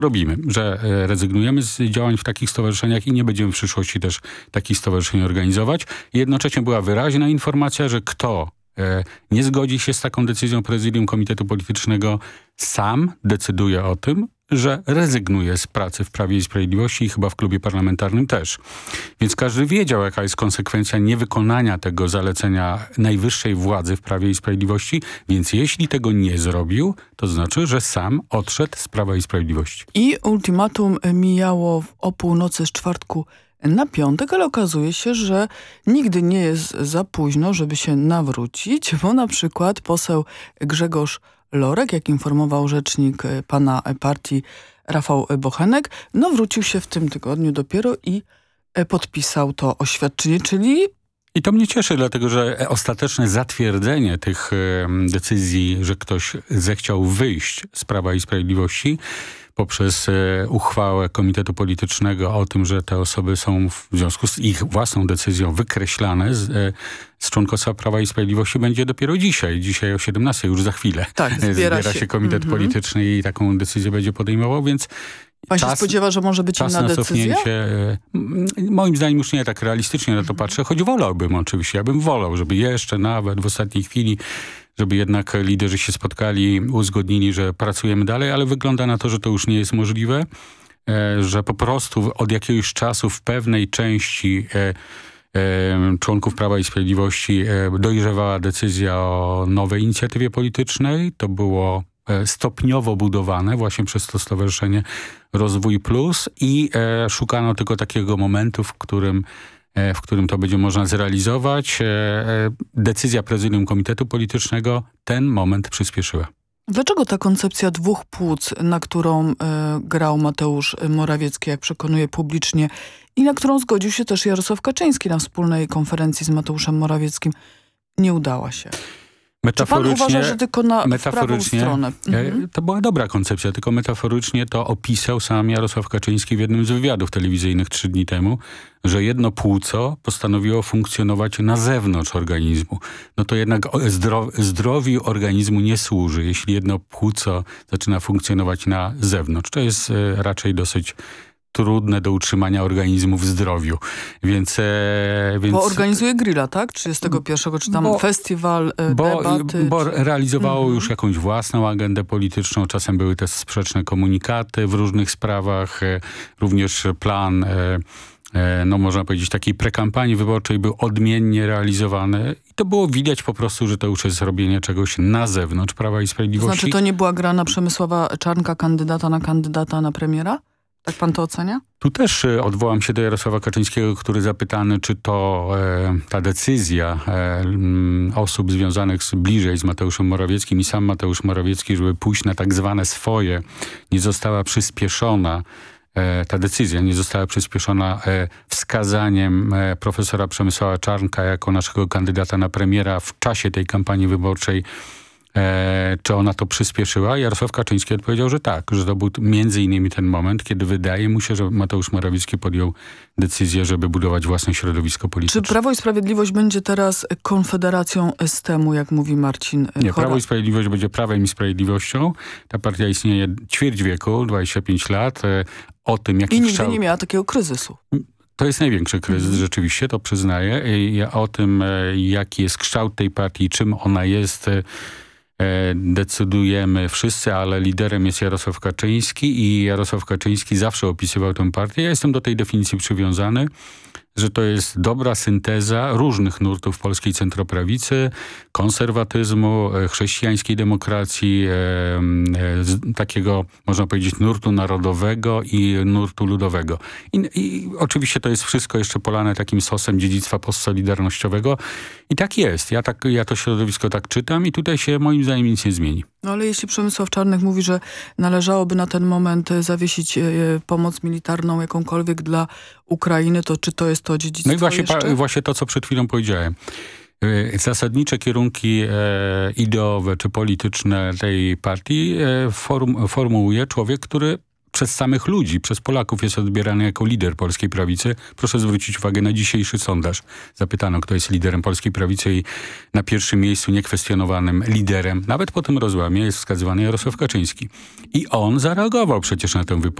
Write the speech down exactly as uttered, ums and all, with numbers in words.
robimy, że rezygnujemy z działań w takich stowarzyszeniach i nie będziemy w przyszłości też takich stowarzyszeń organizować. Jednocześnie była wyraźna informacja, że kto nie zgodzi się z taką decyzją Prezydium Komitetu Politycznego, sam decyduje o tym, że rezygnuje z pracy w Prawie i Sprawiedliwości i chyba w klubie parlamentarnym też. Więc każdy wiedział, jaka jest konsekwencja niewykonania tego zalecenia najwyższej władzy w Prawie i Sprawiedliwości, więc jeśli tego nie zrobił, to znaczy, że sam odszedł z Prawa i Sprawiedliwości. I ultimatum mijało o północy z czwartku na piątek, ale okazuje się, że nigdy nie jest za późno, żeby się nawrócić, bo na przykład poseł Grzegorz Lorek, jak informował rzecznik pana partii Rafał Bochenek, no wrócił się w tym tygodniu dopiero i podpisał to oświadczenie, czyli... I to mnie cieszy, dlatego że ostateczne zatwierdzenie tych decyzji, że ktoś zechciał wyjść z Prawa i Sprawiedliwości poprzez e, uchwałę Komitetu Politycznego o tym, że te osoby są w związku z ich własną decyzją wykreślane z, e, z członkostwa Prawa i Sprawiedliwości, będzie dopiero dzisiaj. Dzisiaj o siedemnastej, już za chwilę. Tak, zbiera, zbiera się, się Komitet mm-hmm. Polityczny i taką decyzję będzie podejmował, więc Pan czas, się spodziewa, że może być czas inna na decyzja? cofnięcie, moim zdaniem już nie tak realistycznie na to patrzę, choć wolałbym oczywiście. Ja bym wolał, żeby jeszcze nawet w ostatniej chwili żeby jednak liderzy się spotkali, uzgodnili, że pracujemy dalej, ale wygląda na to, że to już nie jest możliwe, e, że po prostu od jakiegoś czasu w pewnej części e, e, członków Prawa i Sprawiedliwości e, dojrzewała decyzja o nowej inicjatywie politycznej. To było e, stopniowo budowane właśnie przez to Stowarzyszenie Rozwój Plus i e, szukano tylko takiego momentu, w którym w którym to będzie można zrealizować. Decyzja Prezydium Komitetu Politycznego ten moment przyspieszyła. Dlaczego ta koncepcja dwóch płuc, na którą y, grał Mateusz Morawiecki, jak przekonuje publicznie, i na którą zgodził się też Jarosław Kaczyński na wspólnej konferencji z Mateuszem Morawieckim, nie udała się? Czy pan uważa, że tylko na w prawą stronę? Mhm. To była dobra koncepcja, tylko metaforycznie to opisał sam Jarosław Kaczyński w jednym z wywiadów telewizyjnych trzy dni temu, że jedno płuco postanowiło funkcjonować na zewnątrz organizmu. No to jednak zdrow zdrowiu organizmu nie służy, jeśli jedno płuco zaczyna funkcjonować na zewnątrz. To jest raczej dosyć trudne do utrzymania organizmu w zdrowiu. Więc, e, więc... Bo organizuje grilla, tak? trzydziestego pierwszego, czy tam bo, festiwal, e, bo, debaty? Bo czy... realizowało mhm. już jakąś własną agendę polityczną. Czasem były też sprzeczne komunikaty w różnych sprawach. E, również plan, e, e, no można powiedzieć, takiej prekampanii wyborczej był odmiennie realizowany. I to było widać po prostu, że to już jest robienie czegoś na zewnątrz Prawa i Sprawiedliwości. To znaczy to nie była gra na Przemysława Czarnka, kandydata na kandydata na premiera? Tak pan to ocenia? Tu też e, odwołam się do Jarosława Kaczyńskiego, który zapytany, czy to e, ta decyzja e, m, osób związanych z, bliżej z Mateuszem Morawieckim i sam Mateusz Morawiecki, żeby pójść na tak zwane swoje, nie została przyspieszona, e, ta decyzja nie została przyspieszona e, wskazaniem e, profesora Przemysława Czarnka jako naszego kandydata na premiera w czasie tej kampanii wyborczej. E, czy ona to przyspieszyła? Jarosław Kaczyński odpowiedział, że tak, że to był między innymi ten moment, kiedy wydaje mu się, że Mateusz Morawiecki podjął decyzję, żeby budować własne środowisko polityczne. Czy Prawo i Sprawiedliwość będzie teraz konfederacją S-temu, jak mówi Marcin Chora? Nie, Prawo i Sprawiedliwość będzie Prawem i Sprawiedliwością. Ta partia istnieje ćwierć wieku, dwadzieścia pięć lat. E, o tym, jaki I nigdy kształt... nie miała takiego kryzysu. To jest największy kryzys, mm. rzeczywiście, to przyznaję. I o tym, jaki jest kształt tej partii, czym ona jest, decydujemy wszyscy, ale liderem jest Jarosław Kaczyński i Jarosław Kaczyński zawsze opisywał tę partię. Ja jestem do tej definicji przywiązany, że to jest dobra synteza różnych nurtów polskiej centroprawicy, konserwatyzmu, chrześcijańskiej demokracji, e, e, takiego, można powiedzieć, nurtu narodowego i nurtu ludowego. I, I oczywiście to jest wszystko jeszcze polane takim sosem dziedzictwa postsolidarnościowego. I tak jest. Ja, tak, ja to środowisko tak czytam i tutaj się moim zdaniem nic nie zmieni. No ale jeśli Przemysław Czarnek mówi, że należałoby na ten moment zawiesić e, pomoc militarną jakąkolwiek dla Ukrainy, to czy to jest to dziedzictwo No i właśnie, jeszcze? właśnie to, co przed chwilą powiedziałem. Zasadnicze kierunki e, ideowe czy polityczne tej partii e, form, formułuje człowiek, który przez samych ludzi, przez Polaków jest odbierany jako lider polskiej prawicy. Proszę zwrócić uwagę na dzisiejszy sondaż. Zapytano, kto jest liderem polskiej prawicy i na pierwszym miejscu niekwestionowanym liderem, nawet po tym rozłamie, jest wskazywany Jarosław Kaczyński. I on zareagował przecież na tę wypowiedź.